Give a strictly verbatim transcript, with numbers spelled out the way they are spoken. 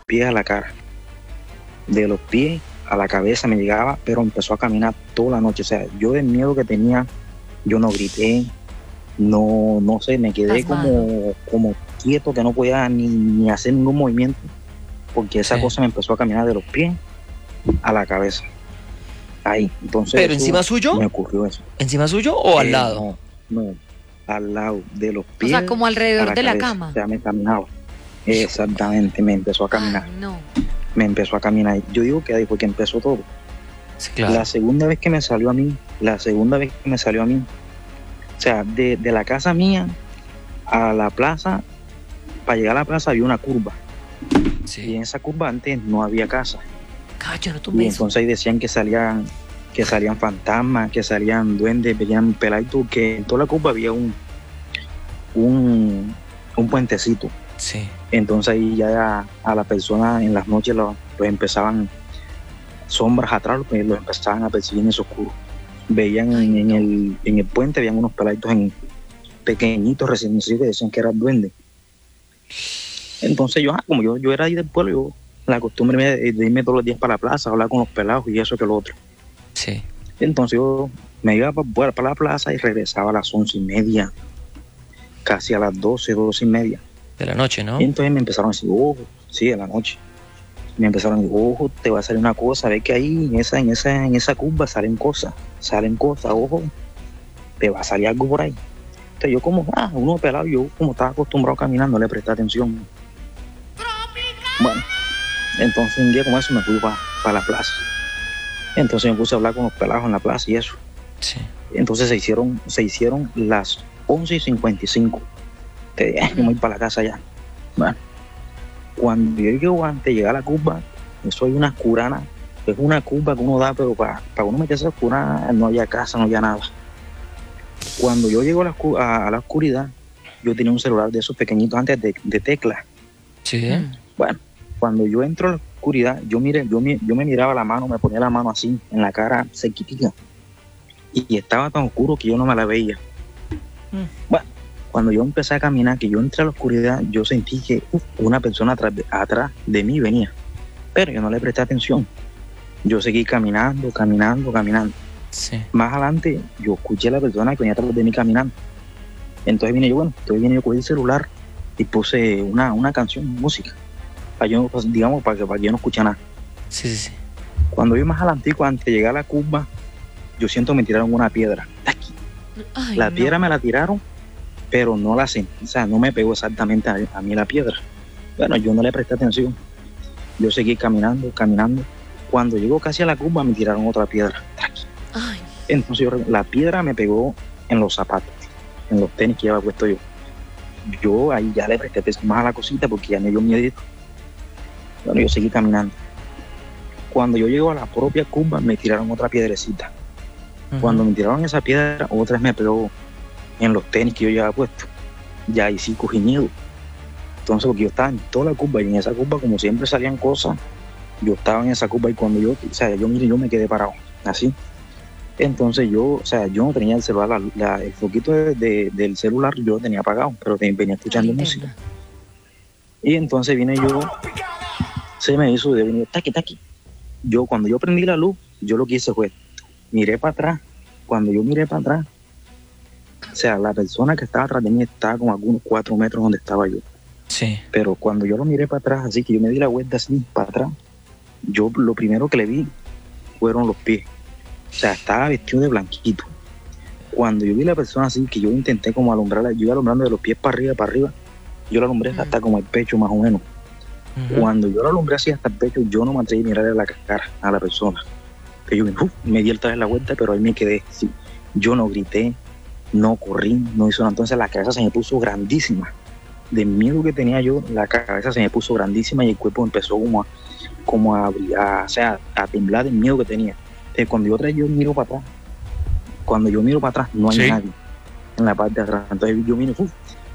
pies a la cara. De los pies a la cabeza me llegaba, pero empezó a caminar toda la noche. O sea, yo del miedo que tenía, yo no grité, no, no sé, me quedé como, como quieto, que no podía ni, ni hacer ningún movimiento, porque esa sí. cosa me empezó a caminar de los pies a la cabeza. Ahí, entonces. ¿Pero encima suyo? Me ocurrió eso. ¿Encima suyo o eh, al lado? No, no, al lado de los pies. O sea, como alrededor la de cabeza. la cama. O sea, me caminaba. Exactamente, me empezó a caminar. Ay, no. Me empezó a caminar. Yo digo que ahí fue que empezó todo. Sí, claro. La segunda vez que me salió a mí, la segunda vez que me salió a mí, o sea, de, de la casa mía a la plaza, para llegar a la plaza había una curva. Sí. Y en esa curva antes no había casa. Cacho, no y entonces ahí decían que salían, que salían fantasmas, que salían duendes, veían peladitos, que en toda la curva había un, un, un puentecito. Sí. Entonces ahí ya a, a la persona en las noches los lo empezaban sombras atrás, los, los empezaban a perseguir en ese oscuro. Veían en, en, el, en el puente, veían unos peladitos en pequeñitos recién nacidos que decían que eran duendes. Entonces yo, ah, como yo, yo era ahí del pueblo, yo la costumbre de, de irme todos los días para la plaza, hablar con los pelados y eso que lo otro. Sí. Entonces yo me iba para, para la plaza y regresaba a las once y media, casi a las doce, doce y media. De la noche, ¿no? Y entonces me empezaron a decir, ojo, sí, de la noche. Me empezaron a decir, ojo, te va a salir una cosa, ve que ahí en esa, en esa, en esa curva salen cosas, salen cosas, ojo, te va a salir algo por ahí. Entonces yo como, ah, uno pelado, yo como estaba acostumbrado a caminar, no le presté atención. Bueno, entonces un día como eso me fui para pa la plaza. Entonces me puse a hablar con los pelados en la plaza y eso. Sí. Entonces se hicieron, se hicieron las once y cincuenta y cinco. Te dije, yo me voy para la casa ya. Bueno, cuando yo llego antes de llegar a la curva, eso hay una curana, es una curva que uno da, pero para, para uno meterse a la curana no había casa, no había nada. Cuando yo llego a la, a, a la oscuridad, yo tenía un celular de esos pequeñitos antes de, de tecla. Sí. Bueno, cuando yo entro a la oscuridad, yo, mire, yo, yo me miraba la mano, me ponía la mano así, en la cara cerquitica. Y, y estaba tan oscuro que yo no me la veía. Mm. Bueno, cuando yo empecé a caminar, que yo entré a la oscuridad, yo sentí que uf, una persona atrás de, atrás de mí venía. Pero yo no le presté atención. Yo seguí caminando, caminando, caminando. Sí. Más adelante, yo escuché a la persona que venía atrás de mí caminando. Entonces vine yo, bueno, entonces vine yo con el celular y puse una, una canción, música. Para yo, digamos, para que, para que yo no escuche nada. Sí, sí, sí. Cuando yo más adelante, antes de llegar a la curva, yo siento que me tiraron una piedra. Aquí. Ay, la no. piedra me la tiraron, pero no la sentí, o sea, no me pegó exactamente a, a mí la piedra. Bueno, yo no le presté atención. Yo seguí caminando, caminando. Cuando llegó casi a la curva, me tiraron otra piedra. Ay. Entonces yo, la piedra me pegó en los zapatos, en los tenis que llevaba puesto yo. Yo ahí ya le presté más a la cosita porque ya me dio miedo. Bueno, yo seguí caminando. Cuando yo llego a la propia curva, me tiraron otra piedrecita. Uh-huh. Cuando me tiraron esa piedra, otra vez me pegó en los tenis que yo llevaba puesto. Ya ahí sí cogí miedo. Entonces, porque yo estaba en toda la curva y en esa curva, como siempre salían cosas, yo estaba en esa curva y cuando yo, o sea, yo mire, yo me quedé parado, así. Entonces yo, o sea, yo no tenía el celular, la, la, el foquito de, de, del celular yo lo tenía apagado, pero te, venía escuchando Ay, música. Tenga. Y entonces vine yo, se me hizo de venir, taqui, taqui. Yo, cuando yo prendí la luz, yo lo que hice fue, miré para atrás. Cuando yo miré para atrás, o sea, la persona que estaba atrás de mí estaba como a algunos cuatro metros donde estaba yo. Sí. Pero cuando yo lo miré para atrás, así que yo me di la vuelta así para atrás, yo lo primero que le vi fueron los pies. O sea, estaba vestido de blanquito. Cuando yo vi a la persona así, que yo intenté como alumbrarla, yo iba alumbrando de los pies para arriba, para arriba, yo la alumbré uh-huh. hasta como el pecho más o menos. Uh-huh. Cuando yo la alumbré así hasta el pecho, yo no me atreví a mirarle la cara a la persona. Que yo uh, me di otra vez la vuelta, pero ahí me quedé. Sí. Yo no grité, no corrí, no hizo nada. Entonces la cabeza se me puso grandísima. De miedo que tenía yo, la cabeza se me puso grandísima y el cuerpo empezó como a, como a, a, o sea, a temblar del miedo que tenía. Entonces, cuando yo otra vez yo miro para atrás, cuando yo miro para atrás no hay ¿Sí? nadie en la parte de atrás. Entonces yo miro, uf,